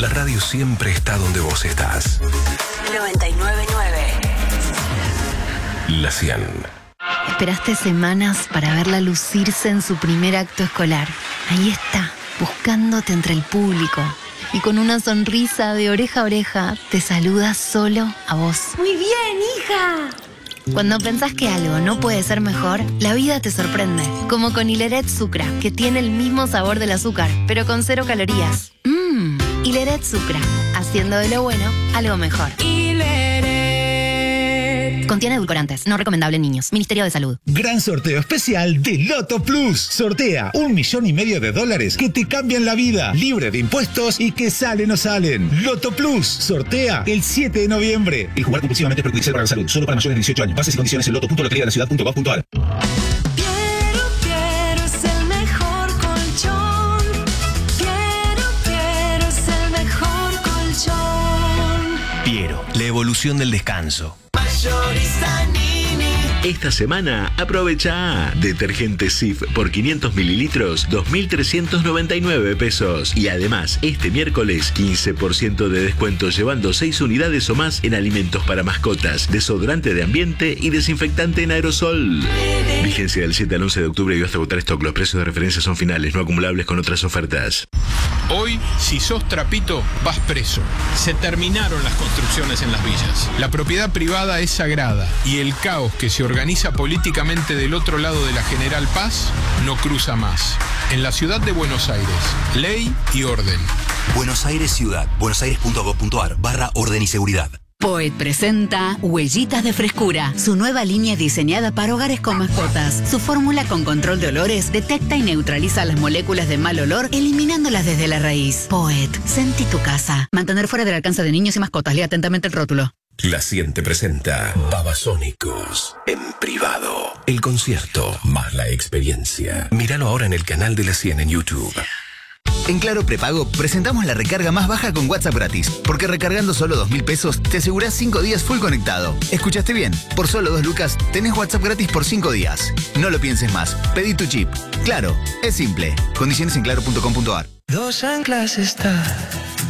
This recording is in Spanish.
La radio siempre está donde vos estás. 99.9. La 100. Esperaste semanas para verla lucirse en su primer acto escolar. Ahí está, buscándote entre el público. Y con una sonrisa de oreja a oreja, te saluda solo a vos. ¡Muy bien, hija! Cuando pensás que algo no puede ser mejor, la vida te sorprende. Como con Hileret Sucra, que tiene el mismo sabor del azúcar, pero con 0 calorías. Hileret Sucra, haciendo de lo bueno algo mejor. Contiene edulcorantes, no recomendable en niños. Ministerio de Salud. Gran sorteo especial de Loto Plus. Sortea $1,5 millones que te cambian la vida, libre de impuestos y que salen o salen. Loto Plus sortea el 7 de noviembre. El jugar compulsivamente es perjudicial para la salud. Solo para mayores de 18 años. Bases y condiciones en loto.loteriadaciudad.gov.ar. Piero es el mejor colchón. Piero es el mejor colchón. Piero, la evolución del descanso. Esta semana aprovecha detergente Cif por 500 mililitros, 2.399 pesos. Y además, este miércoles, 15% de descuento llevando 6 unidades o más en alimentos para mascotas, desodorante de ambiente y desinfectante en aerosol. Vigencia del 7 al 11 de octubre y hasta agotar stock. Los precios de referencia son finales, no acumulables con otras ofertas. Hoy, si sos trapito, vas preso. Se terminaron las construcciones en las villas. La propiedad privada es sagrada y el caos que se organiza políticamente del otro lado de la General Paz no cruza más. En la ciudad de Buenos Aires, ley y orden. Buenos Aires Ciudad. buenosaires.gov.ar/orden y seguridad. Poet presenta Huellitas de Frescura, su nueva línea diseñada para hogares con mascotas. Su fórmula con control de olores detecta y neutraliza las moléculas de mal olor, eliminándolas desde la raíz. Poet, sentí tu casa. Mantener fuera del alcance de niños y mascotas. Lea atentamente el rótulo. La 100 te presenta Babasónicos en privado. El concierto más la experiencia. Míralo ahora en el canal de La 100 en YouTube. En Claro Prepago presentamos la recarga más baja con WhatsApp gratis, porque recargando solo 2.000 pesos te asegurás 5 días full conectado. ¿Escuchaste bien? Por solo 2 lucas tenés WhatsApp gratis por 5 días. No lo pienses más. Pedí tu chip. Claro, es simple. Condiciones en claro.com.ar. 2 anclas está